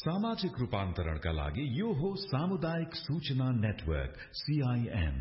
सामाजिक रूपान्तरणका लागि यो हो सामुदायिक सूचना नेटवर्क CIN।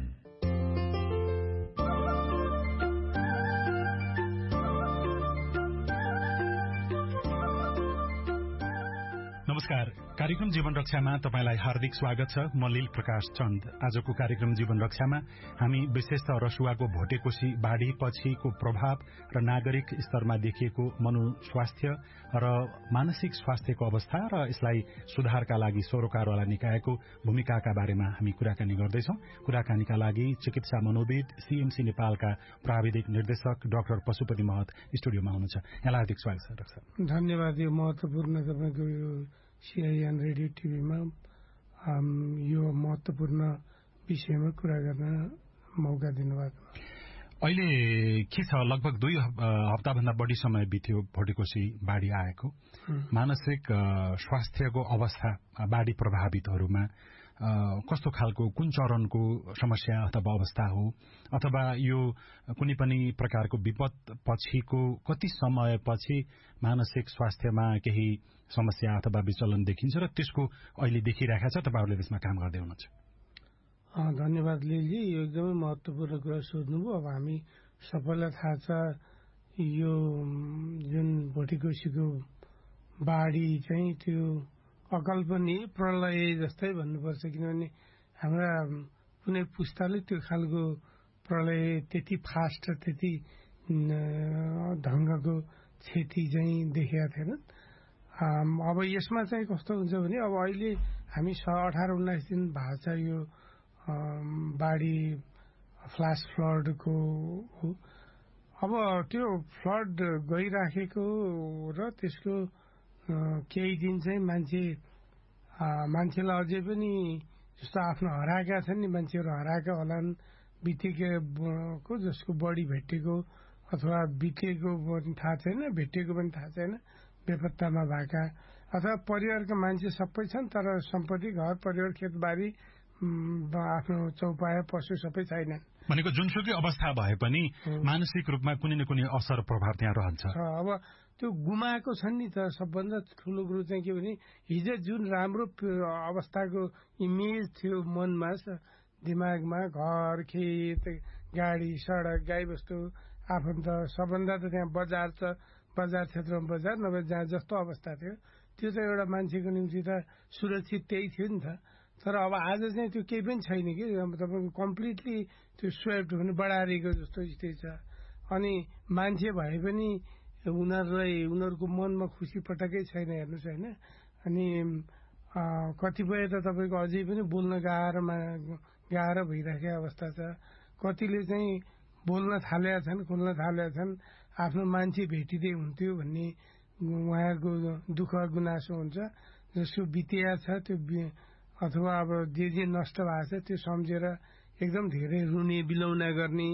नमस्कार, कार्यक्रम जीवन रक्षामा तपाईलाई हार्दिक स्वागत छ। म लील प्रकाश चन्द। आजको कार्यक्रम जीवन रक्षामा हामी विशेषतः रसुवाको भोटेकोशी बाढ़ी पछिको प्रभाव र नागरिक स्तरमा देखिएको मनोस्वास्थ्य र मानसिक स्वास्थ्यको अवस्था र यसलाई सुधारका लागि सरोकारवाला निकायको भूमिकाका बारेमा हामी कुराकानी गर्दैछौं। कुराकानीका लागि चिकित्सा मनोविद CMC नेपालका प्राविधिक निर्देशक डाक्टर पशुपति महत स्टुडियोमा हुनुहुन्छ। यहाँलाई हार्दिक स्वागत छ डाक्टर साहब। धन्यवाद। यो महत्वपूर्ण तपाईको यो CIN रेडियो टिभीमा यो महत्वपूर्ण विषयमा कुरा गर्न मौका दिनुभयो। अहिले के छ, लगभग 2 हप्ताभन्दा बढी समय बित्यो भोटेकोशी बाढ़ी आएको। मानसिक स्वास्थ्यको अवस्था बाढ़ी प्रभावितहरूमा कस्तो खालको, कुन चरणको समस्या अथवा अवस्था हो, अथवा यो कुनै पनि प्रकारको विपद पछिको कति समयपछि मानसिक स्वास्थ्यमा केही समस्या अथवा विचलन देखिन्छ र त्यसको अहिले देखिरहेका छ, तपाईहरुले त्यसमा काम गर्दै हुनुहुन्छ। धन्यवाद लिलजी, यो एकदमै महत्वपूर्ण कुरा सोध्नुभयो। अब हामी सबैलाई थाहा छ यो जुन भोटेकोशीको बाढ़ी चाहिँ त्यो अकल्पनीय प्रलय जस्तै भन्नुपर्छ, किनभने हाम्रा कुनै पुस्ताले त्यो खालको प्रलय त्यति फास्ट त्यति ढंगको क्षति चाहिँ देखेका थिएनन्। अब यसमा चाहिँ कस्तो हुन्छ भने अब अहिले हामी 18-19 दिन भएको छ यो बाढ़ी फ्ल्याश फ्लडको। अब त्यो फ्लड गइराखेको र त्यसको केही दिन चाहिँ मान्छेलाई अझै पनि जस्तो आफ्नो हराएका छन् नि, मान्छेहरू हराएका होलान्, बितेको जसको बढी भेटेको अथवा बितेको पनि थाहा छैन, भेटेको पनि थाहा छैन, बेपत्तामा भएका अथवा परिवारका मान्छे सबै छन् तर सम्पत्ति, घर परिवार, खेतबारी, आफ्नो चौपाया, पशु सबै छैनन्। भनेको जुनसुकै अवस्था भए पनि मानसिक रूपमा कुनै न कुनै असर प्रभाव त्यहाँ रहन्छ। अब त्यो गुमाएको छन् नि त। सबभन्दा ठुलो कुरो चाहिँ के भने हिजो जुन राम्रो अवस्थाको इमेज थियो मनमा, दिमागमा, घर, खेत, गाडी, सडक, गाईबस्तु, आफन्त, सबभन्दा त त्यहाँ बजार छ, बजार क्षेत्रमा बजार, नभए जहाँ जस्तो अवस्था थियो त्यो चाहिँ एउटा मान्छेको निम्ति त सुरक्षित त्यही थियो नि त। तर अब आज चाहिँ त्यो केही पनि छैन कि, तपाईँको कम्प्लिटली त्यो स्वेप्ट भने बढारेको जस्तो स्थिति छ। अनि मान्छे भए पनि उनीहरूको मनमा खुसी पटक्कै छैन, हेर्नुहोस् होइन। अनि कतिपय त तपाईँको अझै पनि बोल्न गाह्रो भइरहेको अवस्था छ। कतिले चाहिँ बोल्न थालेका छन्, खोल्न थालेका छन्, आफ्नो मान्छे भेटिँदै हुन्थ्यो भन्ने उहाँहरूको दुःख गुनासो हुन्छ। जसको बितेया छ त्यो अथवा अब जे नष्ट भएको छ त्यो सम्झेर एकदम धेरै रुने बिलौना गर्ने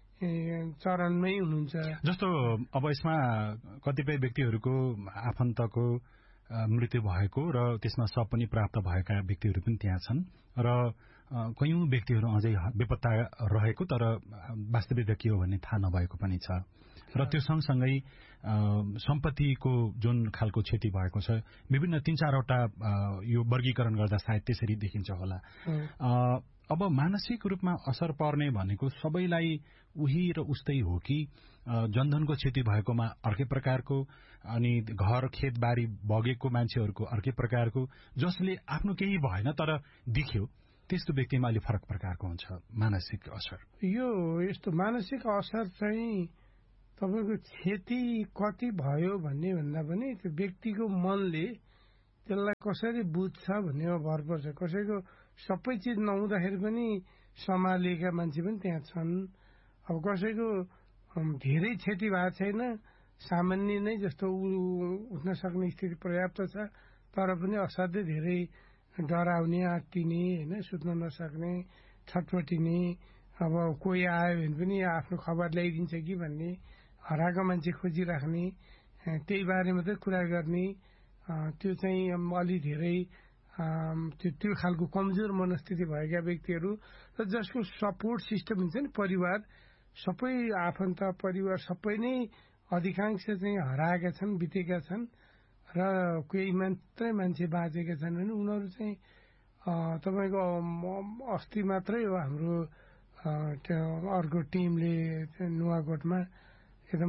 चरणमै हुनुहुन्छ। जस्तो अब यसमा कतिपय व्यक्तिहरूको आफन्तको मृत्यु भएको र त्यसमा शव पनि प्राप्त भएका व्यक्तिहरू पनि त्यहाँ छन् र कयौं व्यक्तिहरू अझै बेपत्ता रहेको तर वास्तविकता के हो भन्ने थाहा नभएको पनि छ। र त्यो सँगसँगै सम्पत्तिको जुन खालको क्षति भएको छ, विभिन्न 3-4वटा यो वर्गीकरण गर्दा सायद त्यसरी देखिन्छ होला। अब मानसिक रूपमा असर पर्ने भनेको सबैलाई उही र उस्तै हो कि जनधनको क्षति भएकोमा अर्कै प्रकारको, अनि घर खेतबारी बगेको मान्छेहरूको अर्कै प्रकारको, जसले आफ्नो केही भएन तर दिख्यो त्यस्तो व्यक्तिमा अलि फरक प्रकारको हुन्छ मानसिक असर। यो यस्तो मानसिक असर चाहिँ तपाईको क्षति कति भयो भन्ने भन्दा पनि त्यो व्यक्तिको मनले त्यसलाई कसरी बुझ्छ भन्नेमा भर पर्छ। कसैको सबै चिज नहुँदाखेरि पनि सम्हालेका मान्छे पनि त्यहाँ छन्। अब कसैको धेरै क्षति भएको छैन, सामान्य नै जस्तो उठ्न सक्ने स्थिति पर्याप्त छ, तर पनि असाध्यै धेरै डराउने, आत्तिने, होइन, सुत्न नसक्ने, छटपटिने, अब कोही आयो भने पनि आफ्नो खबर ल्याइदिन्छ कि भन्ने, हराएको मान्छे खोजिराख्ने, त्यही बारेमा चाहिँ कुरा गर्ने, त्यो चाहिँ अलि धेरै त्यो खालको कमजोर मनस्थिति भएका व्यक्तिहरू र जसको सपोर्ट सिस्टम हुन्छ नि, परिवार सबै आफन्त परिवार सबै नै अधिकांश चाहिँ हराएका छन्, बितेका छन्। र केही मात्रै मान्छे बाँचेका छन् भने उनीहरू चाहिँ तपाईँको अस्ति मात्रै हो हाम्रो त्यो अर्को टिमले नुवाकोटमा एकदम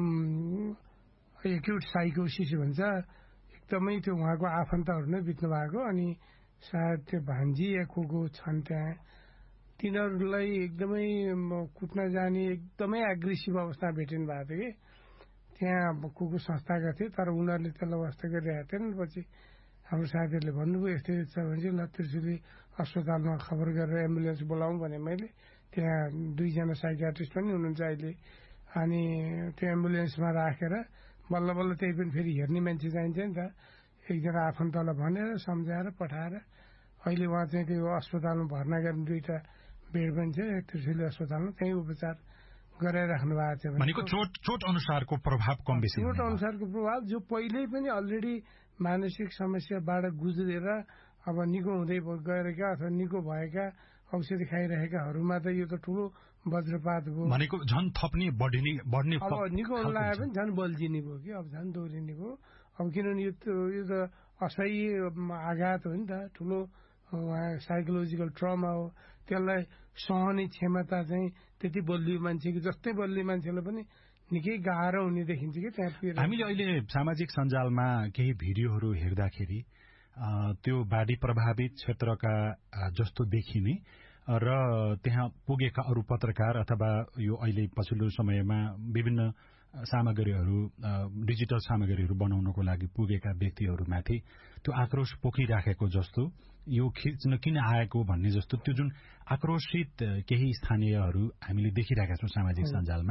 एक्युट साइकोसिस भन्छ, एकदमै त्यो उहाँको आफन्तहरू नै बित्नु भएको, अनि सायद त्यो भान्जी या को छन् त्यहाँ, तिनीहरूलाई एकदमै कुट्न जाने एकदमै एग्रेसिभ अवस्था भेटिनु भएको थियो कि त्यहाँ को संस्थाका थिए, तर उनीहरूले त्यसलाई वास्ता गरिरहेको थिएन। पछि हाम्रो साथीहरूले भन्नुभयो यस्तै छ भने चाहिँ ल त्रिशुली अस्पतालमा खबर गरेर एम्बुलेन्स बोलाउँ भने मैले त्यहाँ 2 जना साइकियाट्रिस्ट पनि हुनुहुन्छ अहिले, अनि त्यो एम्बुलेन्समा राखेर बल्ल बल्ल त्यही पनि फेरि हेर्ने मान्छे चाहिन्छ नि त, एकजना आफन्तलाई भनेर सम्झाएर पठाएर अहिले उहाँ चाहिँ त्यो अस्पतालमा भर्ना गर्ने 2टा बेड पनि छ त्रिशुली अस्पतालमा, त्यही उपचार गराइराख्नु भएको छ। भनेको चोट अनुसारको प्रभाव कम बेसी, चोट अनुसारको प्रभाव जो पहिल्यै पनि अलरेडी मानसिक समस्याबाट गुज्रेर अब निको हुँदै गएका अथवा निको भएका औषधि खाइरहेकाहरूमा त यो त ठुलो वज्रपात भयो। भनेको झन् थप्ने बढ्ने अब निको हुन लाग्यो भने झन् बल्झिने भयो कि, अब झन् दोहोरिने भयो। अब किनभने यो त असह्य आघात हो नि त, ठुलो साइकोलोजिकल ट्रमा हो, त्यसलाई सहने क्षमता चाहिँ त्यति बलियो मान्छेको जस्तै बलियो मान्छेलाई पनि निकै गाह्रो हुने देखिन्छ कि त्यहाँ। हामीले अहिले सामाजिक सञ्जालमा केही भिडियोहरू हेर्दाखेरि त्यो बाढी प्रभावित क्षेत्रका जस्तो देखिने र त्यहाँ पुगेका अरू पत्रकार अथवा यो अहिले पछिल्लो समयमा विभिन्न सामग्रीहरू डिजिटल सामग्रीहरू बनाउनको लागि पुगेका व्यक्तिहरूमाथि त्यो आक्रोश पोखिराखेको जस्तो, यो खिच्न किन आएको भन्ने जस्तो त्यो जुन आक्रोशित केही स्थानीयहरू हामीले देखिरहेका छौँ सामाजिक सञ्जालमा,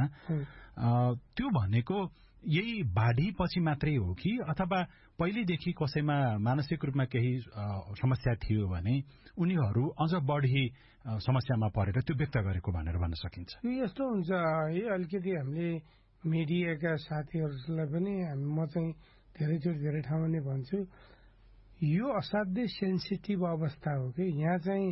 त्यो भनेको यही बाढी पछि मात्रै हो कि अथवा पहिलेदेखि कसैमा मानसिक रूपमा केही समस्या थियो भने उनीहरू अझ बढी समस्यामा परेर त्यो व्यक्त गरेको भनेर भन्न सकिन्छ? यस्तो हुन्छ है, अलिकति हामीले मिडियाका साथीहरूलाई पनि म चाहिँ धेरै ठाउँमा नै भन्छु, यो असाध्यै सेन्सिटिभ अवस्था हो कि यहाँ चाहिँ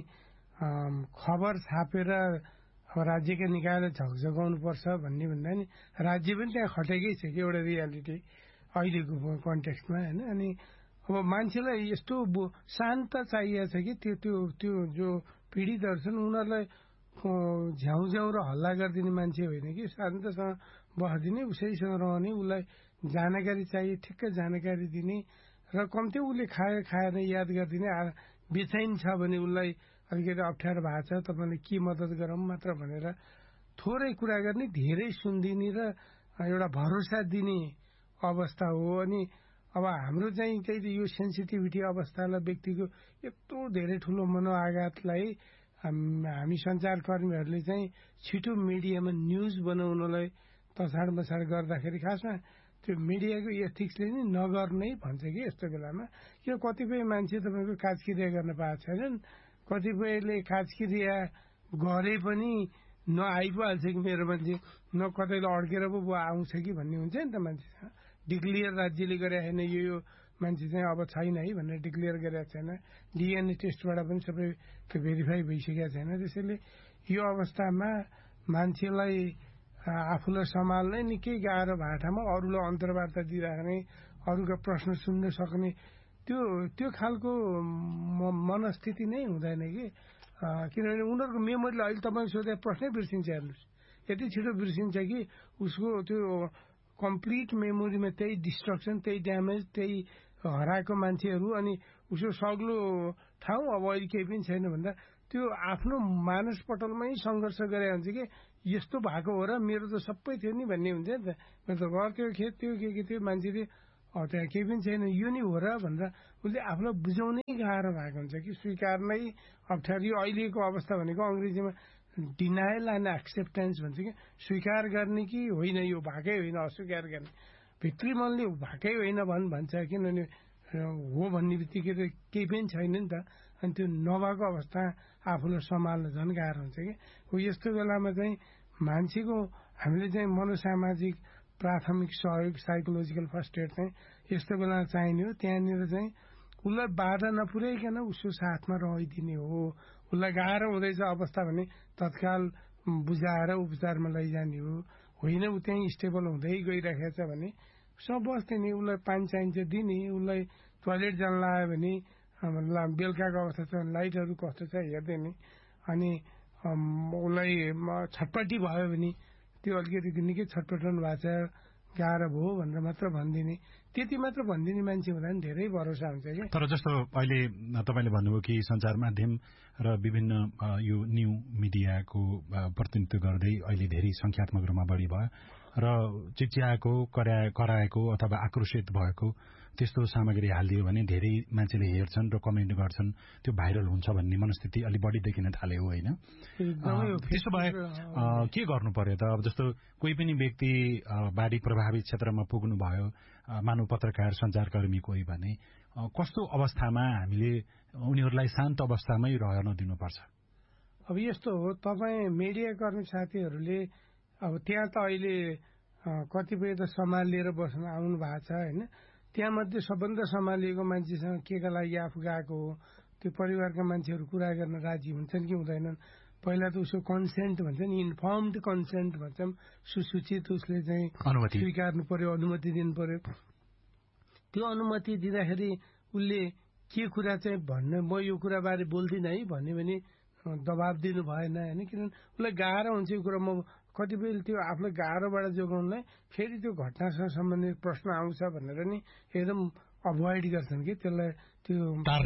खबर छापेर अब राज्यका निकायले झकझगाउनु पर्छ भन्ने भन्दा नि राज्य पनि त्यहाँ खटेकै छ कि एउटा रियालिटी अहिलेको कन्टेक्स्टमा होइन। अनि अब मान्छेलाई यस्तो शान्त चाहिएको छ कि त्यो जो पीडितहरू छन् उनीहरूलाई झ्याउ र हल्ला गरिदिने मान्छे होइन कि, शान्तसँग बस्दिने, उसैसँग रहने, उसलाई जानकारी चाहिए ठिक्क जानकारी दिने र कम्ती उसले खाएर याद गरिदिने, बेचैन छ भने उसलाई अलिकति अप्ठ्यारो भएको छ तपाईँले के मद्दत गरौँ मात्र भनेर थोरै कुरा गर्ने, धेरै सुनिदिने र एउटा भरोसा दिने अवस्था हो। अनि अब हाम्रो चाहिँ त्यही त यो सेन्सिटिभिटी अवस्थालाई व्यक्तिको यत्रो धेरै ठुलो मनोआघातलाई हामी सञ्चारकर्मीहरूले चाहिँ छिटो मिडियामा न्युज बनाउनलाई तछाड बछाड गर्दाखेरि खासमा त्यो मिडियाको एथिक्सले नि नगर्नै भन्छ कि यस्तो बेलामा। यो कतिपय मान्छे तपाईँको काजक्रिया गर्न पाएको छैनन्, कतिपयले काजक्रिया गरे पनि नआइपुहाल्छ कि मेरो मान्छे, न कतैले अड्केर पो आउँछ कि भन्ने हुन्छ नि त मान्छेसँग। डिक्लियर राज्यले गरे होइन यो मान्छे चाहिँ अब छैन है भनेर डिक्लियर गरेको छैन, डिएनए टेस्टबाट पनि सबै भेरिफाई भइसकेको छैन। त्यसैले यो अवस्थामा मान्छेलाई आफूलाई सम्हाल्नै निकै गाह्रो भएको ठाउँमा अरूलाई अन्तर्वार्ता दिइराख्ने, अरूका प्रश्न सुन्न सक्ने त्यो खालको मनस्थिति नै हुँदैन कि, किनभने उनीहरूको मेमोरीले अहिले तपाईँले सोधेको प्रश्नै बिर्सिन्छ। हेर्नुहोस् यति छिटो बिर्सिन्छ कि उसको त्यो कम्प्लिट मेमोरीमा त्यही डिस्ट्रक्सन, त्यही ड्यामेज, त्यही हराएको मान्छेहरू अनि उसको सग्लो ठाउँ अब अहिले केही पनि छैन भन्दा त्यो आफ्नो मानसपटलमै सङ्घर्ष गरे हुन्छ कि यस्तो भएको हो र मेरो त सबै थियो नि भन्ने हुन्छ नि त। मेरो त घर त्यो खेत त्यो के थियो मान्छेले त्यहाँ केही पनि छैन यो नि हो र भनेर उसले आफूलाई बुझाउनै गाह्रो भएको हुन्छ कि, स्वीकार्नै अप्ठ्यारो। यो अहिलेको अवस्था भनेको अङ्ग्रेजीमा डिनायल एन्ड एक्सेप्टेन्स भन्छ कि, स्वीकार गर्ने कि होइन यो भएकै होइन, अस्वीकार गर्ने। भित्री मनले भएकै होइन भन्छ, किनभने हो भन्ने बित्तिकै त केही पनि छैन नि त। अनि त्यो नभएको अवस्था आफूलाई सम्हाल्न झन् गाह्रो हुन्छ कि। हो यस्तो बेलामा चाहिँ मान्छेको हामीले चाहिँ मनोसामाजिक प्राथमिक सहयोग, साइकोलोजिकल फर्स्ट एड चाहिँ यस्तो बेलामा चाहिने हो। त्यहाँनिर चाहिँ उसलाई बाधा नपुर्याइकन उसको साथमा रहिदिने हो। उसलाई गाह्रो हुँदैछ अवस्था भने तत्काल बुझाएर उपचारमा लैजाने हो, होइन ऊ त्यहीँ स्टेबल हुँदै गइरहेको छ भने सब बस्थ्यो नि, उसलाई पानी चाहिन्छ दिने, उसलाई टोयलेट जान लाग्यो भने बेलुकाको अवस्था छ लाइटहरू कस्तो छ हेर्दै नि, अनि उसलाई छटपट्टि भयो भने त्यो अलिकति निकै छटपटाउनु भएको छ गाह्रो भयो भनेर मात्र भनिदिने, त्यति मात्र भनिदिने मान्छे हुँदा नि धेरै भरोसा हुन्छ कि। तर जस्तो अहिले तपाईँले भन्नुभयो कि सञ्चार माध्यम र विभिन्न यो न्यू मिडियाको प्रतिनिधित्व गर्दै अहिले धेरै संख्यात्मक रूपमा बढी भयो र चिच्याएको कराएको अथवा आक्रोशित भएको त्यस्तो सामग्री हालिदियो भने धेरै मान्छेले हेर्छन् र कमेन्ट गर्छन्, त्यो भाइरल हुन्छ भन्ने मनस्थिति अलि बढी देखिन थाल्यो होइन? त्यसो भए के गर्नु पर्यो त? अब जस्तो कोही पनि व्यक्ति बाढी प्रभावित क्षेत्रमा पुग्नु भयो, मानव पत्रकार सञ्चारकर्मी कोही भने, कस्तो अवस्थामा हामीले उनीहरूलाई शान्त अवस्थामै रहन दिनुपर्छ? अब यस्तो हो, तपाईँ मिडियाकर्मी साथीहरूले अब त्यहाँ त अहिले कतिपय त सम्हालिएर बस्न आउनु भएको छ होइन, त्यहाँमध्ये सबभन्दा सम्हालिएको मान्छेसँग केका लागि आफू गएको हो, त्यो परिवारका मान्छेहरू कुरा गर्न राजी हुन्छन् कि हुँदैनन्। पहिला त उसको कन्सेन्ट भन्छ नि, इन्फर्मड कन्सेन्ट भन्छौँ, सुसूचित उसले चाहिँ स्वीकार्नु पर्यो, अनुमति दिनु पर्यो। त्यो अनुमति दिँदाखेरि उसले के कुरा चाहिँ भन्ने, म यो कुराबारे बोल्दिनँ है भन्यो भने दबाब दिनु भएन होइन, किनभने उसलाई गाह्रो हुन्छ यो कुरा। म कतिपय त्यो आफूलाई गाह्रोबाट जोगाउनलाई फेरि त्यो घटनासँग सम्बन्धित प्रश्न आउँछ भनेर नि एकदम अभोइड गर्छन् कि, त्यसलाई त्यो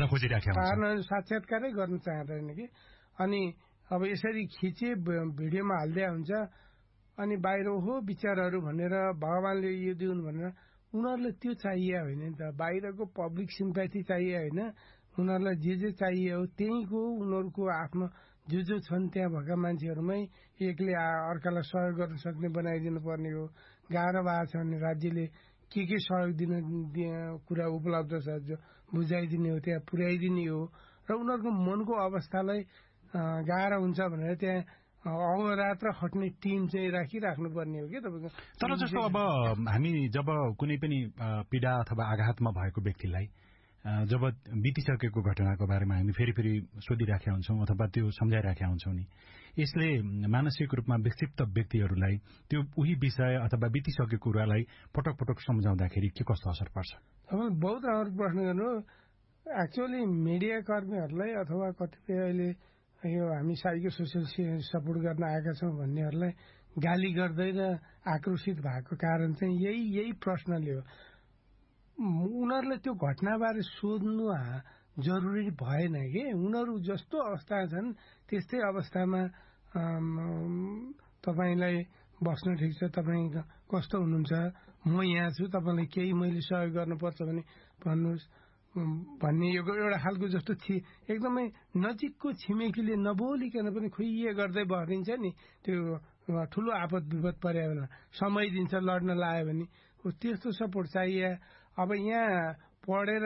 साक्षात्कारै गर्न चाहँदैन कि। अनि अब यसरी खिचे भिडियोमा हाल्दै हुन्छ, अनि बाहिर हो विचारहरू भनेर भगवान्ले यो दिउन् भनेर उनीहरूलाई त्यो चाहिए होइन नि त, बाहिरको पब्लिक सिम्प्याथी चाहिए होइन, उनीहरूलाई जे चाहिए हो त्यहीँको उनीहरूको आफ्नो जो छन् त्यहाँ भएका मान्छेहरूमै एकले अर्कालाई सहयोग गर्न सक्ने बनाइदिनु पर्ने हो। गाह्रो भएको छ भने राज्यले के सहयोग दिन कुरा उपलब्ध छ जो बुझाइदिने हो, त्यहाँ पुर्याइदिने हो, र उनीहरूको मनको अवस्थालाई गाह्रो हुन्छ भनेर त्यहाँ अहोरात्र खट्ने टिम चाहिँ राखिराख्नु पर्ने हो कि तपाईँको। तर जस्तो अब हामी जब कुनै पनि पीडा अथवा आघातमा भएको व्यक्तिलाई जब बितिसकेको घटनाको बारेमा हामी फेरि सोधिराखेका हुन्छौँ अथवा त्यो सम्झाइराखेका हुन्छौँ नि, यसले मानसिक रूपमा विक्षिप्त व्यक्तिहरूलाई त्यो उही विषय अथवा बितिसकेको कुरालाई पटक पटक सम्झाउँदाखेरि के कस्तो असर पर्छ? तपाईँ बहुत राम्रो प्रश्न गर्नु। एक्चुअली मिडिया कर्मीहरूलाई अथवा कतिपय अहिले यो हामी साइको सोसियल सपोर्ट गर्न आएका छौँ भन्नेहरूलाई गाली गर्दै र आक्रोशित भएको कारण चाहिँ यही प्रश्नले हो। उनीहरूलाई त्यो घटनाबारे सोध्नु जरुरी भएन कि, उनीहरू जस्तो अवस्था छन् त्यस्तै अवस्थामा तपाईँलाई बस्न ठिक छ, तपाईँ कस्तो हुनुहुन्छ, म यहाँ छु, तपाईँलाई केही मैले सहयोग गर्नुपर्छ भने भन्नुहोस् भन्ने एउटा खालको जस्तो एकदमै नजिकको छिमेकीले नबोलिकन पनि खुइए गर्दै भरिन्छ नि, त्यो ठुलो आपद विपद पर्यो भने समय दिन्छ लड्न लाग्यो भने, त्यस्तो सपोर्ट चाहिए। अब यहाँ पढेर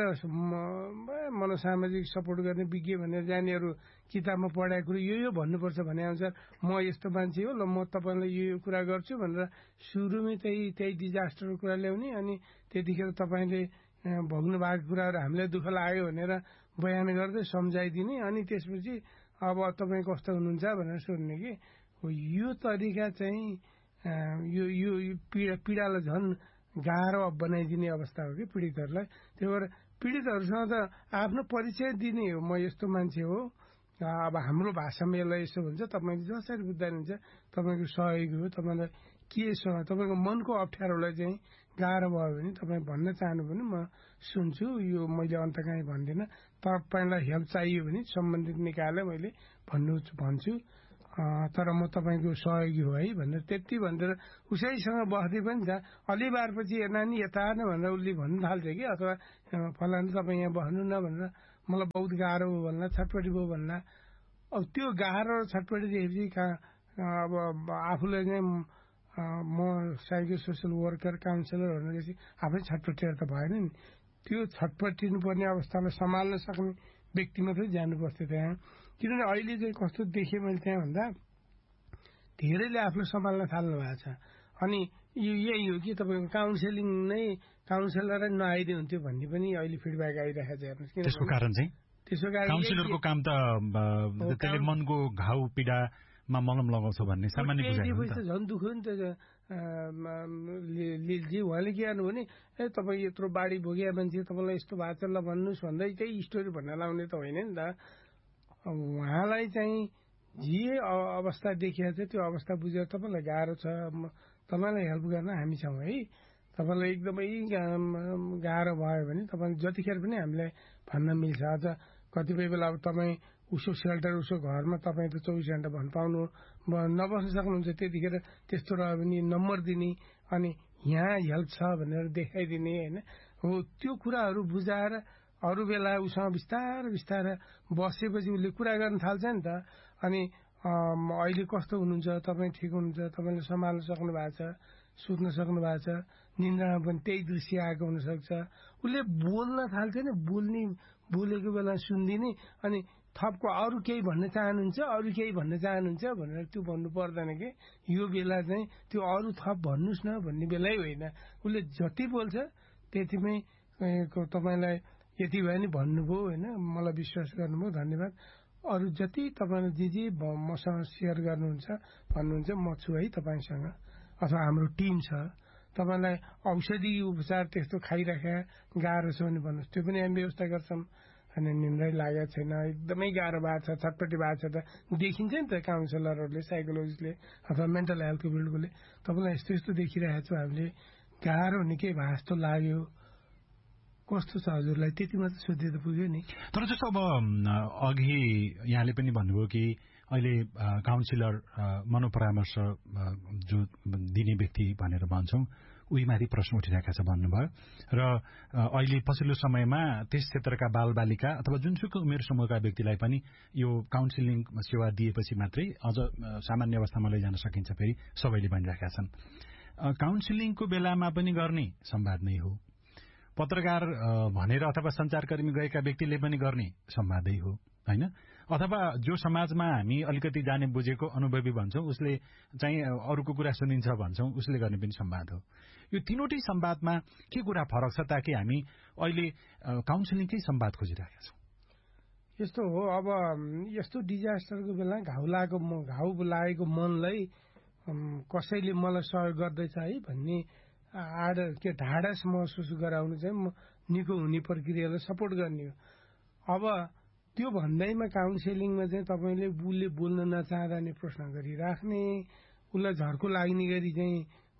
मनोसामाजिक सपोर्ट गर्ने विज्ञ भनेर जानेहरू किताबमा पढाएको कुरो यो भन्नुपर्छ भने अनुसार म यस्तो मान्छे हो ल, म तपाईँलाई यो कुरा गर्छु भनेर सुरुमै त्यही डिजास्टरको कुरा ल्याउने, अनि त्यतिखेर तपाईँले भोग्नु भएको कुराहरू हामीलाई दुःख लाग्यो भनेर बयान गर्दै सम्झाइदिने, अनि त्यसपछि अब तपाईँ कस्तो हुनुहुन्छ भनेर सोध्ने कि यो तरिका चाहिँ यो पीडालाई झन् गाह्रो बनाइदिने अवस्था हो कि पीडितहरूलाई। त्यही भएर पीडितहरूसँग त आफ्नो परिचय दिने हो, म यस्तो मान्छे हो, अब हाम्रो भाषामा यसलाई यसो हुन्छ, तपाईँले जसरी बुझ्नुहुन्छ तपाईँको सहयोग हो, तपाईँलाई केसँग तपाईँको मनको अप्ठ्यारोलाई चाहिँ गाह्रो भयो भने तपाईँ भन्न चाहनु भने म सुन्छु, यो मैले अन्त कहीँ भन्दिनँ, तपाईँलाई हेल्प चाहियो भने सम्बन्धित निकायलाई मैले भन्छु, तर म तपाईँको सहयोगी हो है भनेर त्यति भनेर उसैसँग बस्दै पनि छ। अलि बारपछि नानी यता न भनेर उसले भन्नु थाल्छ कि, अथवा फलानु तपाईँ यहाँ बस्नु न भनेर मलाई बहुत गाह्रो हो भन्ला, छटपटी भयो भन्ला। अब त्यो गाह्रो छटपटी देखेपछि अब आफूलाई चाहिँ म साइको सोसियल वर्कर काउन्सिलर भनेपछि आफै छटपटिएर त भएन नि, त्यो छटपटिनु पर्ने अवस्थालाई सम्हाल्न सक्ने व्यक्ति मात्रै जानुपर्छ त्यहाँ। किनभने अहिले चाहिँ कस्तो देखेँ मैले त्यहाँ भन्दा धेरैले आफूलाई सम्हाल्न थाल्नु भएको छ, अनि यो यही हो कि तपाईँको काउन्सिलिङ नै काउन्सिलरै नआइदिए हुन्थ्यो भन्ने पनि अहिले फिडब्याक आइरहेको छ। हेर्नुहोस् त्यसको कारण चाहिँ काउन्सिलरको काम त त्यसले मनको घाउ पीडामा मलम लगाउँछ भन्ने सामान्य बुझाइ हो नि त। झन् दुःख नि त लिलजी उहाँले के गर्नु भने तपाईँ यत्रो बाढी भोगिया मान्छे तपाईँलाई यस्तो भएको छ ल भन्नुहोस् भन्दै त्यही स्टोरी भन्न लाउने त होइन नि त। उहाँलाई चाहिँ जे अवस्था देखिएको छ त्यो अवस्था बुझेर तपाईँलाई गाह्रो छ तपाईँलाई हेल्प गर्न हामी छौँ है। तपाईँलाई एकदमै गाह्रो भयो भने तपाईँ जतिखेर पनि हामीलाई भन्न मिल्छ। अझ कतिपय बेला अब तपाईँ उसो सेल्टर उसो घरमा तपाईँ त 24 घण्टा भन्न पाउनु नबस्न सक्नुहुन्छ, त्यतिखेर त्यस्तो रह्यो भने नम्बर दिने अनि यहाँ हेल्प छ भनेर देखाइदिने होइन। हो त्यो कुराहरू बुझाएर अरू बेला उसँग बिस्तारै बिस्तारै बसेपछि उसले कुरा गर्न थाल्छ नि त। अनि अहिले कस्तो हुनुहुन्छ, तपाईँ ठिक हुनुहुन्छ, तपाईँले सम्हाल्न सक्नु भएको छ, सुत्न सक्नु भएको छ, निन्द्रामा पनि त्यही दृश्य आएको हुनसक्छ। उसले बोल्न थाल्छ नि, बोलेको बेला सुनिदिने अनि थपको अरू केही भन्न चाहनुहुन्छ अरू केही भन्न चाहनुहुन्छ भनेर त्यो भन्नु पर्दैन कि यो बेला चाहिँ त्यो अरू थप भन्नुहोस् न भन्ने बेलै होइन। उसले जति बोल्छ त्यतिमै तपाईँलाई यति भयो नि भन्नुभयो होइन, मलाई विश्वास गर्नुभयो धन्यवाद। अरू जति तपाईँले जे मसँग सेयर गर्नुहुन्छ भन्नुहुन्छ म छु है तपाईँसँग, अथवा हाम्रो टिम छ। तपाईँलाई औषधि उपचार त्यस्तो खाइराखे गाह्रो छ भने भन्नुहोस्, त्यो पनि हामी व्यवस्था गर्छौँ। अनि निन्द्रै लागेको छैन, एकदमै गाह्रो भएको छ, छटपट्टि भएको छ त देखिन्छ नि त काउन्सिलरहरूले, साइकोलोजिस्टले अथवा मेन्टल हेल्थको फिल्डकोले तपाईँलाई यस्तो यस्तो देखिरहेको छु, हामीले गाह्रो हुने केही भए जस्तो लाग्यो, कस्तो छ हजुरलाई, त्यति मात्र सोध्दै त पुग्यो नि। तर जस्तो अब अघि यहाँले पनि भन्नुभयो कि अहिले काउन्सिलर मनोपरामर्श जो दिने व्यक्ति भनेर भन्छौँ उहीमाथि प्रश्न उठिरहेका छ भन्नुभयो। र अहिले पछिल्लो समयमा त्यस क्षेत्रका बालबालिका अथवा जुनसुकै उमेर समूहका व्यक्तिलाई पनि यो काउन्सिलिङ सेवा दिएपछि मात्रै अझ सामान्य अवस्थामा लैजान सकिन्छ फेरि सबैले भनिरहेका छन्। काउन्सिलिङको बेलामा पनि गर्ने संवाद नै हो, पत्रकार भनेर अथवा सञ्चारकर्मी गएका व्यक्तिले पनि गर्ने संवादै हो होइन। अथवा जो समाजमा हामी अलिकति जाने बुझेको अनुभवी भन्छौँ उसले चाहिँ अरूको कुरा सुनिन्छ भन्छौँ उसले गर्ने पनि संवाद हो। यो तीनवटै संवादमा के कुरा फरक छ ताकि हामी अहिले काउन्सिलिङकै संवाद खोजिरहेका छौँ? यस्तो हो, अब यस्तो डिजास्टरको बेला घाउ लागेको मनलाई कसैले मलाई सहयोग गर्दैछ है भन्ने ढाडस महसुस गराउनु चाहिँ निको हुने प्रक्रियालाई सपोर्ट गर्ने हो। अब त्यो भन्दैमा काउन्सिलिङमा चाहिँ तपाईँले उसले बोल्न नचाहँदा नि प्रश्न गरिराख्ने, उसलाई झर्को लाग्ने गरी चाहिँ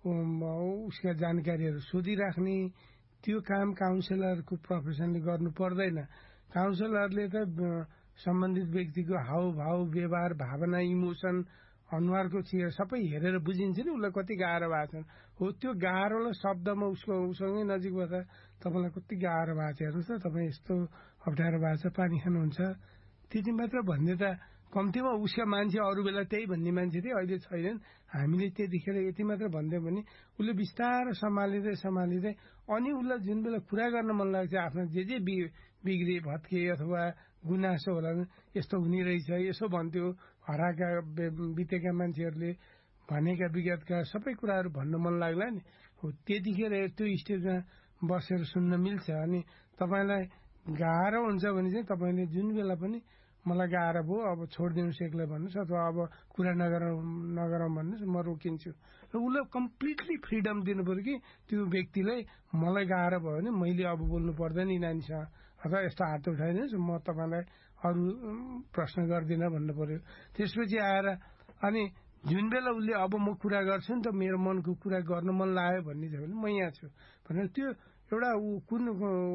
उसका जानकारीहरू सोधिराख्ने, त्यो काम काउन्सिलरको प्रोफेसनले गर्नु पर्दैन। काउन्सिलरले त सम्बन्धित व्यक्तिको हावभाव, व्यवहार, भावना, इमोसन, अनुहारको चिया सबै हेरेर बुझिन्छ नि उसलाई कति गाह्रो भएको छ। हो त्यो गाह्रोलाई शब्दमा उसँगै नजिक बस्दा तपाईँलाई कति गाह्रो भएको छ, हेर्नुहोस् त तपाईँ यस्तो अप्ठ्यारो भएको छ, पानी खानुहुन्छ, त्यति मात्र भन्ने त कम्तीमा उसका मान्छे अरू बेला त्यही भन्ने मान्छे थिए, अहिले छैनन्। हामीले त्यतिखेर यति मात्र भनिदियो भने उसले बिस्तारै सम्हालिँदै अनि उसलाई जुन बेला कुरा गर्न मन लाग्छ आफ्नो जे बिग्रिए भत्के अथवा गुनासो होला यस्तो हुने रहेछ यसो भन्थ्यो, हराएका बितेका मान्छेहरूले भनेका विगतका सबै कुराहरू भन्न मन लाग्ला नि, हो त्यतिखेर त्यो स्टेजमा बसेर सुन्न मिल्छ। अनि तपाईँलाई गाह्रो हुन्छ भने चाहिँ तपाईँले जुन बेला पनि मलाई गाह्रो भयो अब छोडिदिनुहोस् एक्लै भन्नुहोस् अथवा अब कुरा नगरौँ भन्नुहोस्, म रोकिन्छु। र उसलाई कम्प्लिटली फ्रिडम दिनु पऱ्यो कि त्यो व्यक्तिलाई मलाई गाह्रो भयो भने मैले अब बोल्नु पर्दैन नानीसँग अथवा यस्तो हात उठाइदिनुहोस्, म तपाईँलाई अरू प्रश्न गर्दिनँ भन्नु पर्यो। त्यसपछि आएर अनि जुन बेला उसले अब म कुरा गर्छु नि त मेरो मनको कुरा गर्न मन लाग्यो भन्ने छ भने म यहाँ छु भनेर त्यो एउटा कुन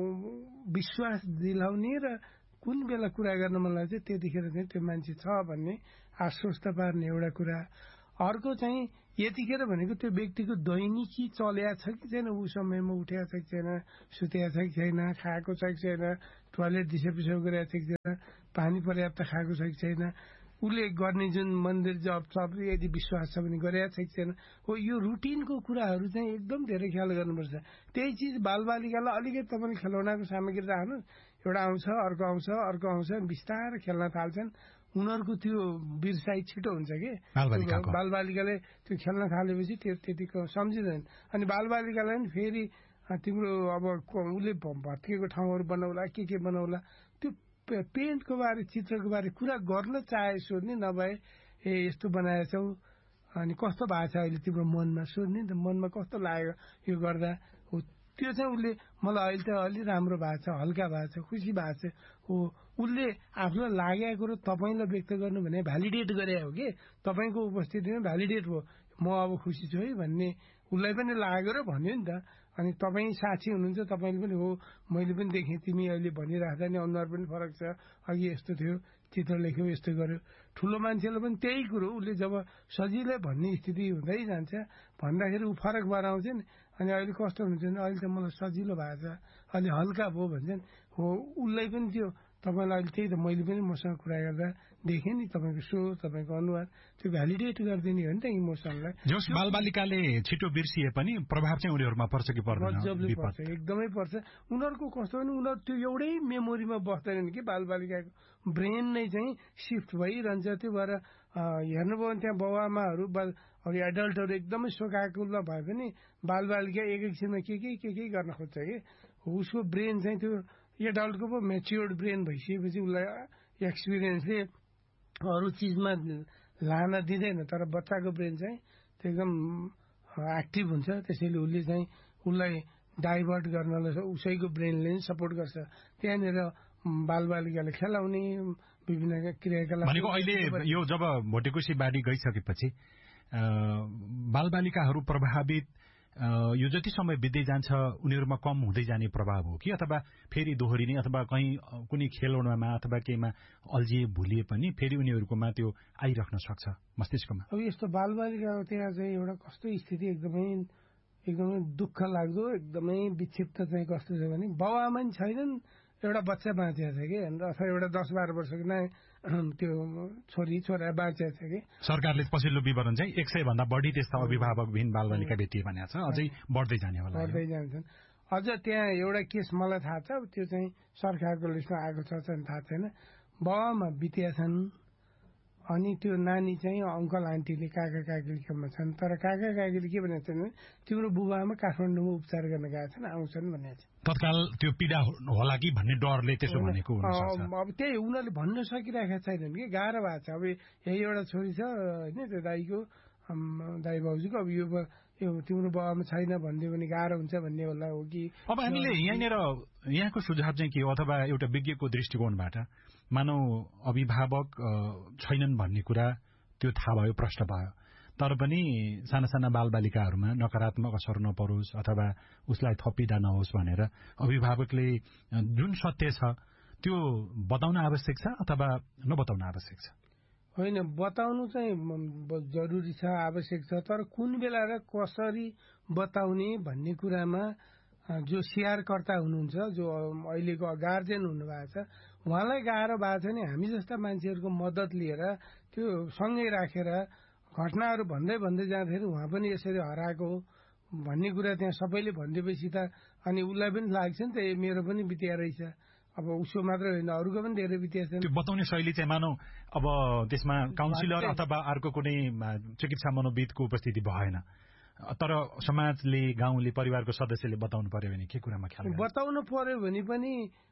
विश्वास दिलाउने र कुन बेला कुरा गर्न मन लाग्छ त्यतिखेर चाहिँ त्यो मान्छे छ भन्ने आश्वस्त पार्ने एउटा कुरा। अर्को चाहिँ यतिखेर भनेको त्यो व्यक्तिको दैनिकी चल्या छ कि छैन, ऊ समयमा उठेको छ कि छैन, सुतेको छ कि छैन, खाएको छ कि छैन, टोयलेट दिशा पिसाब गरेको छ कि छैन, पानी पर्याप्त खाएको छ कि छैन, उसले गर्ने जुन मन्दिर जप यदि विश्वास छ भने गरेको छ कि छैन, हो यो रुटिनको कुराहरू चाहिँ एकदम धेरै ख्याल गर्नुपर्छ। त्यही चिज बालबालिकालाई अलिकति तपाईँले खेलौनाको सामग्री राख्नु, एउटा आउँछ अर्को आउँछ बिस्तारै खेल्न थाल्छन्, उनीहरूको त्यो बिर्साइ छिटो हुन्छ कि बालबालिकाले त्यो खेल्न थालेपछि त्यो त्यतिको सम्झिँदैन। अनि बालबालिकालाई पनि फेरि तिम्रो अब उसले भत्किएको ठाउँहरू बनाउला के बनाउला त्यो पेन्टको बारे चित्रको बारे कुरा गर्न चाहे सोध्ने, नभए यस्तो बनाएछौ अनि कस्तो भएको छ अहिले तिम्रो मनमा सोध्ने त मनमा कस्तो लाग्यो यो गर्दा हो त्यो चाहिँ उसले मलाई अहिले त अलि राम्रो भएको छ हल्का भएको छ खुसी भएको छ हो उसले आफूलाई लागेको कुरो तपाईँलाई व्यक्त गर्नु भने भ्यालिडेट गरे हो कि तपाईँको उपस्थितिमा भ्यालिडेट हो म अब खुसी छु है भन्ने उसलाई पनि लाग्यो र भन्यो नि त अनि तपाईँ साक्षी हुनुहुन्छ तपाईँले पनि हो मैले पनि देखेँ तिमी अहिले भनिराख्दा नि अनुहार पनि फरक छ अघि यस्तो थियो चित्र लेख्यो यस्तो गर्यो ठुलो मान्छेले पनि त्यही कुरो उसले जब सजिलै भन्ने स्थिति हुँदै जान्छ भन्दाखेरि ऊ फरक भएर आउँछ नि अनि अहिले कस्तो हुन्छ भने अहिले त मलाई सजिलो भएको छ अहिले हल्का भयो भन्छन् हो उसलाई पनि त्यो तपाईँलाई अहिले त्यही त मैले पनि मसँग कुरा गर्दा देखेँ नि तपाईँको स्वर तपाईँको अनुहार त्यो भ्यालिडेट गरिदिने हो नि त इमोसनलाई जस बालबालिकाले छिटो बिर्सिए पनि प्रभाव चाहिँ उनीहरूमा पर्छ कि पर्दैन मजाले पर्छ एकदमै पर्छ उनीहरूको कस्तो भने उनीहरू त्यो एउटै मेमोरीमा बस्दैनन् कि बालबालिकाको ब्रेन नै चाहिँ सिफ्ट भइरहन्छ त्यो भएर हेर्नुभयो भने त्यहाँ बाबुआमाहरू एडल्टहरू एकदमै सोकाकुल भए पनि बालबालिका एकैछिनमा के गर्न खोज्छ कि उसको ब्रेन चाहिँ त्यो एडल्टको पो मेच्योर्ड ब्रेन भइसकेपछि उसलाई एक्सपिरियन्सले अरू चिजमा लान दिँदैन तर बच्चाको ब्रेन चाहिँ त्यो एकदम एक्टिभ हुन्छ त्यसैले उसले चाहिँ उसलाई डाइभर्ट गर्नलाई उसैको ब्रेनले नै सपोर्ट गर्छ त्यहाँनिर बालबालिकाले खेलाउने विभिन्न क्रियाकलाप भनेको अहिले यो जब भोटेकुसी बाढी गइसकेपछि बालबालिकाहरू प्रभावित यो जति समय बित्दै जान्छ उनीहरूमा कम हुँदै जाने प्रभाव हो कि अथवा फेरि दोहोरिने अथवा कहीँ कुनै खेलौनामा अथवा केहीमा अल्झिए भुलिए पनि फेरि उनीहरूकोमा त्यो आइराख्न सक्छ मस्तिष्कमा अब यस्तो बालबालिकाको त्यहाँ चाहिँ एउटा कस्तो स्थिति एकदमै दुःख लाग्दो एकदमै विक्षिप्त चाहिँ कस्तो छ भने बाबुआमा नि छैनन् एउटा बच्चा बाँचेको छ कि अथवा एउटा 10-12 वर्षको त्यो छोरी छोरा बाँचेको छ कि सरकारले पछिल्लो विवरण चाहिँ 100 भन्दा बढी त्यस्ता अभिभावकविहीन बालबालिका भेटिए भनेको छ अझै बढ्दै जाने होला बढ्दै जान्छन् अझ त्यहाँ एउटा केस मलाई थाहा छ त्यो चाहिँ सरकारको लिस्टमा आएको छ थाहा छैन बाबुआमा बितेका छन् अनि त्यो नानी चाहिँ अङ्कल आन्टीले काका काकीकोमा छन् तर काका काकीले के भनेको छन् तिम्रो बुबाआमा काठमाडौँमा उपचार गर्न गएका छन् आउँछन् भनेको छ तत्काल त्यो पीडा होला कि भन्ने डरले त्यसो भनेको अब त्यही उनीहरूले भन्न सकिरहेका छैनन् कि गाह्रो भएको छ अब यही एउटा छोरी छ होइन त्यो दाई भाउजूको अब यो तिम्रो बाबामा छैन भनिदियो भने गाह्रो हुन्छ भन्ने होला हो कि अब हामीले यहाँको सुझाव चाहिँ के हो अथवा एउटा विज्ञको दृष्टिकोणबाट मानव अभिभावक छैनन् भन्ने कुरा त्यो थाहा भयो प्रश्न भयो तर पनि साना साना बालबालिकाहरूमा नकारात्मक असर नपरोस् अथवा उसलाई थपिदा नहोस् भनेर अभिभावकले जुन सत्य छ त्यो बताउन आवश्यक छ अथवा नबताउन आवश्यक छ होइन बताउनु चाहिँ जरुरी छ आवश्यक छ तर कुन बेला र कसरी बताउने भन्ने कुरामा जो स्याहारकर्ता हुनुहुन्छ जो अहिलेको गार्जेन हुनुभएको छ उहाँलाई गाह्रो भएको छ नि हामी जस्ता मान्छेहरूको मद्दत लिएर त्यो सँगै राखेर घटनाहरू भन्दै जाँदाखेरि उहाँ पनि यसरी हराएको हो भन्ने कुरा त्यहाँ सबैले भनिदिएपछि त अनि उसलाई पनि लाग्छ नि त मेरो पनि बित्या रहेछ अब उसको मात्र होइन अरूको पनि धेरै बित्या छन् त्यो बताउने शैली चाहिँ मानौ अब त्यसमा काउन्सिलर अथवा अर्को कुनै चिकित्सा मनोविदको उपस्थिति भएन तर समाजले गाउँले परिवारको सदस्यले बताउनु पर्यो भने के कुरामा ख्याल बताउनु पर्यो भने पनि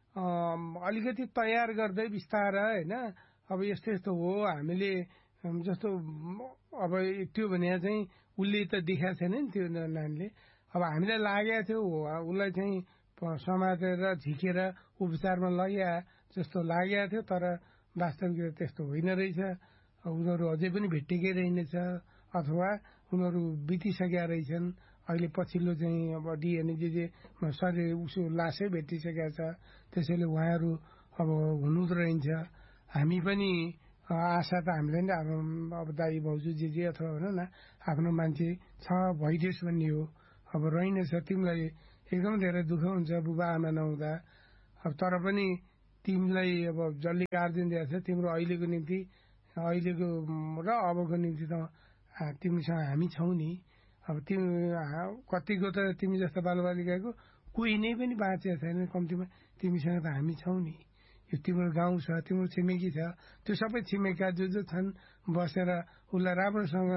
अलिकति तयार गर्दै बिस्तार होइन अब यस्तो हो हामीले जस्तो अब त्यो भने चाहिँ उसले त देखाएको छैन नि त्यो नानीले अब हामीलाई लागेको थियो उसलाई चाहिँ समातेर झिकेर उपचारमा लग्या जस्तो लागेको थियो तर वास्तविकता त्यस्तो होइन रहेछ उनीहरू अझै पनि भेटिएकै रहेनछ अथवा उनीहरू बितिसकेका रहेछन् अहिले पछिल्लो चाहिँ अब डिएनए जे शरीर उसो लासै भेटिसकेका छ त्यसैले उहाँहरू अब हुनु त रहन्छ हामी पनि आशा त हामीले नि अब दाई भाउजू जे अथवा भन न आफ्नो मान्छे छ भइदियोस् भन्ने हो अब रहेनछ तिमीलाई एकदम धेरै दुःख हुन्छ बुबा आमा नहुँदा अब तर पनि तिमीलाई अब जसले गार्जेन दिएको छ तिम्रो अहिलेको निम्ति अहिलेको र अबको निम्ति त तिमीसँग हामी छौ नि अब तिमी कतिको त तिमी जस्तो बालबालिकाको कोही नै पनि बाँचेको छैन कम्तीमा तिमीसँग त हामी छौ नि यो तिम्रो गाउँ छ तिम्रो छिमेकी छ त्यो सबै छिमेका जो छन् बसेर उसलाई राम्रोसँग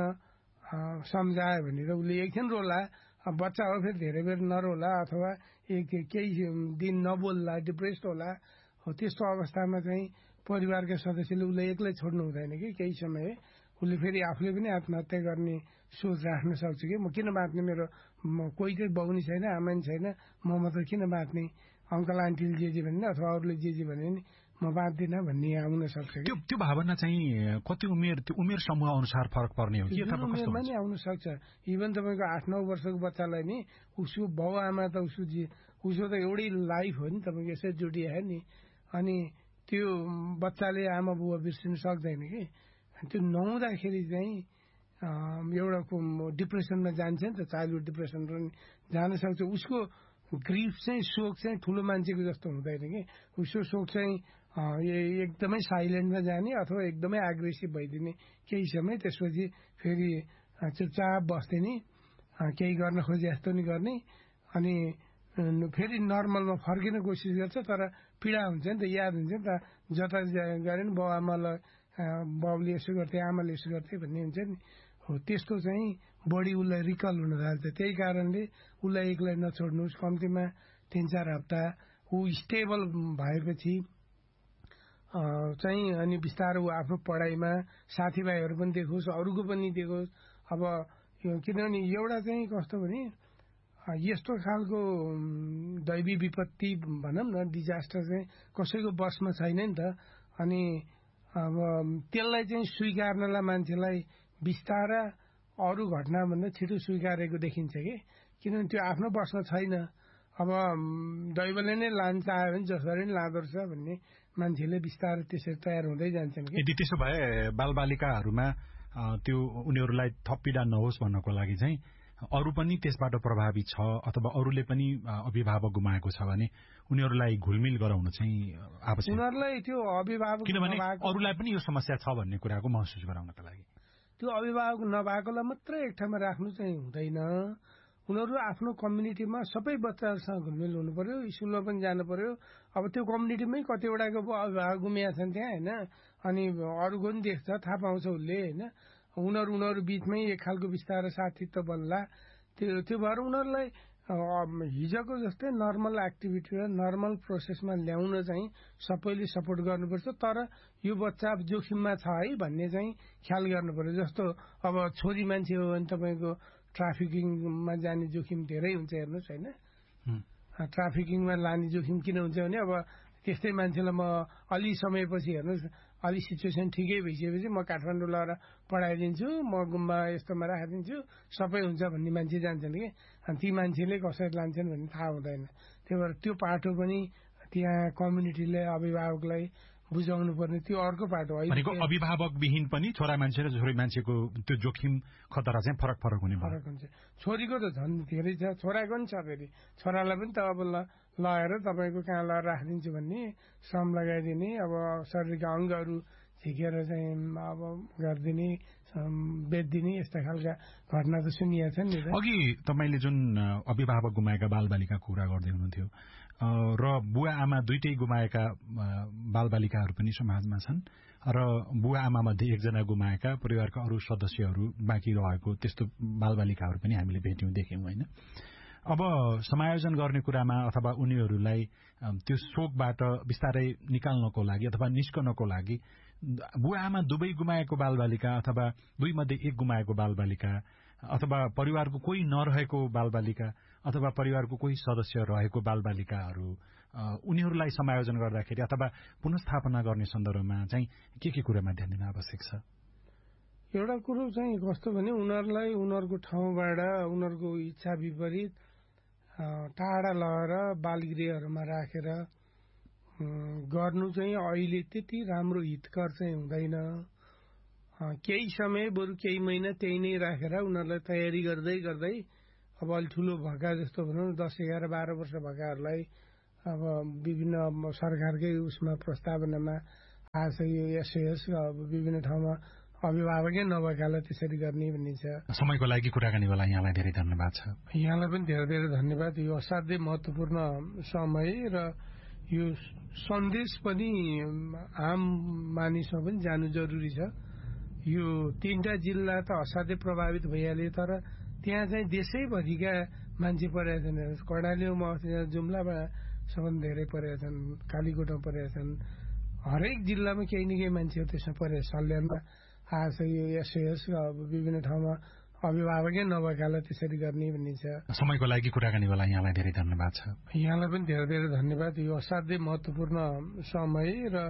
सम्झायो भनेर उसले एकछिन रोला बच्चा हो फेरि धेरै बेर नरोला अथवा केही दिन नबोल्ला डिप्रेस्ड होला हो त्यस्तो अवस्थामा चाहिँ परिवारका सदस्यले उसलाई एक्लै छोड्नु हुँदैन कि केही समय उसले फेरि आफूले पनि आत्महत्या गर्ने सोच राख्न सक्छ कि म किन बाँच्ने, मेरो कोही चाहिँ बाउनी छैन, आमा नि छैन, म मात्र किन बाँच्ने, अङ्कल आन्टीले जे भने अथवा अरूले जे भने नि म बाँच्दिनँ भन्ने आउन सक्छ कि त्यो भावना चाहिँ कति उमेर, त्यो उमेर समूह अनुसार फरक पर्ने हो कि अथवा कस्तो उमेरमा नि आउन सक्छ। इभन तपाईँको 8-9 वर्षको बच्चालाई नि उसको बाउ आमा त उसको त एउटै लाइफ हो नि, तपाईँको यसै जोडिया नि, अनि त्यो बच्चाले आमा बुवा बिर्सिन सक्दैन कि। त्यो नहुँदाखेरि चाहिँ एउटा डिप्रेसनमा जान्छ नि त, चाइल्डहुड डिप्रेसन पनि जान सक्छ। उसको ग्रिफ चाहिँ, शोक चाहिँ ठुलो मान्छेको जस्तो हुँदैन कि। उसको शोक चाहिँ एकदमै साइलेन्टमा जाने अथवा एकदमै एग्रेसिभ भइदिने केही समय, त्यसपछि फेरि चुपचाप बस्दिने, केही गर्न खोजे जस्तो नि गर्ने, अनि फेरि नर्मलमा फर्किन कोसिस गर्छ। तर पीडा हुन्छ नि त, याद हुन्छ नि त, जता गरे नि बाउ आमालाई, बाउले यसो गर्थे, आमाले यसो गर्थे भन्ने हुन्छ नि हो। त्यस्तो चाहिँ बढी उसलाई रिकल हुन थाल्छ। त्यही कारणले उसलाई एक्लै नछोड्नुहोस्, कम्तीमा 3-4 हप्ता ऊ स्टेबल भएपछि चाहिँ अनि बिस्तारो ऊ आफ्नो पढाइमा साथीभाइहरू पनि देखोस्, अरूको पनि देखोस्। अब किनभने एउटा चाहिँ कस्तो भने यस्तो खालको दैवी विपत्ति भनौँ न, डिजास्टर चाहिँ कसैको बसमा छैन नि त। अनि अब त्यसलाई चाहिँ स्वीकार्नलाई मान्छेलाई बिस्तारा अरू घटनाभन्दा छिटो स्वीकारेको देखिन्छ कि, किनभने त्यो आफ्नो बसमा छैन। अब दैवले नै लान्छ आयो भने जसरी नै लाँदो रहेछ भन्ने मान्छेले बिस्तारै त्यसरी तयार हुँदै जान्छन् कि। यदि त्यसो भए बालबालिकाहरूमा त्यो उनीहरूलाई थप पीडा नहोस् भन्नको लागि चाहिँ अरू पनि त्यसबाट प्रभावित छ अथवा अरूले पनि अभिभावक गुमाएको छ भने उनीहरूलाई घुलमिल गराउन चाहिँ आवश्यक। उनीहरूलाई त्यो अभिभावक, किनभने अरूलाई पनि यो समस्या छ भन्ने कुराको महसुस गराउनका लागि त्यो अभिभावक नभएकोलाई मात्रै एक ठाउँमा राख्नु चाहिँ हुँदैन। उनीहरू आफ्नो कम्युनिटीमा सबै बच्चाहरूसँग घुलमिल हुनु पर्यो, स्कुलमा पनि जानु पर्यो। अब त्यो कम्युनिटीमै कतिवटाको अभिभावक गुमिया छन् त्यहाँ होइन, अनि अरूको पनि देख्छ, थाहा पाउँछ उसले होइन। उनीहरू बिचमै एक खालको बिस्तारै साथीत्व बन्ला। त्यो भएर उनीहरूलाई हिजोको जस्तै नर्मल एक्टिभिटी र नर्मल प्रोसेसमा ल्याउन चाहिँ सबैले सपोर्ट गर्नुपर्छ। तर यो बच्चा जोखिममा छ है भन्ने चाहिँ ख्याल गर्नु पर्यो। जस्तो अब छोरी मान्छे हो भने तपाईँको ट्राफिकिङमा जाने जोखिम धेरै हुन्छ, हेर्नुहोस् होइन। ट्राफिकिङमा लाने जोखिम किन हुन्छ भने अब त्यस्तै मान्छेलाई म अलि समयपछि हेर्नुहोस्, अलि सिचुएसन ठिकै भइसकेपछि म काठमाडौँ लगेर पढाइदिन्छु, म गुम्बा यस्तोमा राखिदिन्छु, सबै हुन्छ भन्ने मान्छे जान्छन् कि। अनि ती मान्छेले कसरी लान्छन् भन्ने थाहा हुँदैन। त्यही भएर त्यो पाटो पनि त्यहाँ कम्युनिटीले अभिभावकलाई बुझाउनु पर्ने, त्यो अर्को पाटो हो। अभिभावकविहीन पनि छोरा मान्छे र छोरी मान्छेको त्यो जोखिम खतरा चाहिँ फरक हुने फरक हुन्छ। छोरीको त झन् धेरै छ, छोराको पनि छ। फेरि छोरालाई पनि त अब लगेर तपाईँको कहाँ लगेर राखिदिन्छु भन्ने, श्रम लगाइदिने, अब शरीरका अङ्गहरू झिकेर चाहिँ अब गरिदिने, बेचिदिने, यस्ता खालका घटना त सुनिया छन् नि। अघि तपाईँले जुन अभिभावक गुमाएका बालबालिकाको कुरा गर्दै हुनुहुन्थ्यो र बुवा आमा दुइटै गुमाएका बालबालिकाहरू पनि समाजमा छन् र बुवा आमा मध्ये एकजना गुमाएका परिवारका अरू सदस्यहरू बाँकी रहेको त्यस्तो बालबालिकाहरू पनि हामीले भेट्यौं, देख्यौं होइन। अब समायोजन गर्ने कुरामा अथवा उनीहरूलाई त्यो शोकबाट बिस्तारै निकाल्नको लागि अथवा निस्कनको लागि बुवा आमा दुवै गुमाएको बालबालिका अथवा दुई मध्ये एक गुमाएको बालबालिका अथवा परिवारको कोही नरहेको बालबालिका अथवा परिवारको कोही सदस्य रहेको बालबालिकाहरू उनीहरूलाई समायोजन गर्दाखेरि अथवा पुनर्स्थापना गर्ने सन्दर्भमा चाहिँ के कुरामा ध्यान दिन आवश्यक छ? एउटा कुरो चाहिँ कस्तो भने उनीहरूलाई उनीहरूको ठाउँबाट उनीहरूको इच्छा विपरीत टाढा लगेर बालगृहहरूमा राखेर गर्नु चाहिँ अहिले त्यति राम्रो हितकर चाहिँ हुँदैन। केही समय बरु केही महिना त्यही नै राखेर उनीहरूलाई तयारी गर्दै गर्दै अब अलि ठुलो भएका जस्तो भनौँ 10, 11, 12 वर्ष भएकाहरूलाई अब विभिन्न सरकारकै उसमा प्रस्तावनामा आछ यो एसएस अब विभिन्न ठाउँमा अभिभावकै नभएकालाई त्यसरी गर्ने भन्ने छ। समयको लागि कुराकानीको लागि यहाँलाई धेरै धन्यवाद छ। यहाँलाई पनि धेरै धेरै धन्यवाद। यो असाध्यै महत्त्वपूर्ण समय र यो सन्देश पनि आम मानिसमा पनि जानु जरुरी छ। यो 3टा जिल्ला त असाध्यै प्रभावित भइहाल्यो, तर त्यहाँ चाहिँ देशैभरिका मान्छे परेका छन्। कर्णालीमा जुम्लामा सबभन्दा धेरै परेका छन्, कालीकोटमा परेका छन्, हरेक जिल्लामा केही न केही मान्छेहरू त्यसमा परे, सल्यानमा आएको छ यो एसओएस विभिन्न ठाउँमा अभिभावकै नभएकालाई त्यसरी गर्ने भन्ने छ। समयको लागि कुराकानीको लागि यहाँलाई धेरै धन्यवाद छ। यहाँलाई पनि धेरै धेरै धन्यवाद। यो असाध्यै महत्त्वपूर्ण समय र